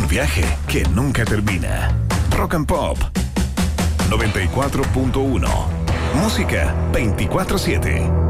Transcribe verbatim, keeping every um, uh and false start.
viaje que nunca termina. Rock and Pop noventa y cuatro punto uno. Música veinticuatro siete.